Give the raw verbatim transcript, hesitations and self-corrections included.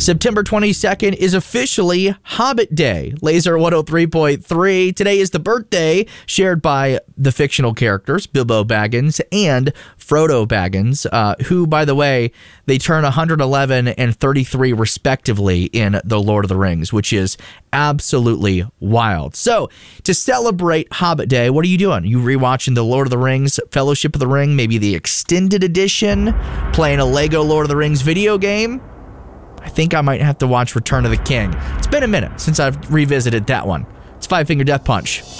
September twenty-second is officially Hobbit Day. Laser one oh three point three. Today is the birthday shared by the fictional characters, Bilbo Baggins and Frodo Baggins, uh, who, by the way, they turn one hundred eleven and thirty-three respectively in The Lord of the Rings, which is absolutely wild. So, to celebrate Hobbit Day, what are you doing? You rewatching The Lord of the Rings, Fellowship of the Ring, maybe the extended edition, playing a Lego Lord of the Rings video game? I think I might have to watch Return of the King. It's been a minute since I've revisited that one. It's Five Finger Death Punch.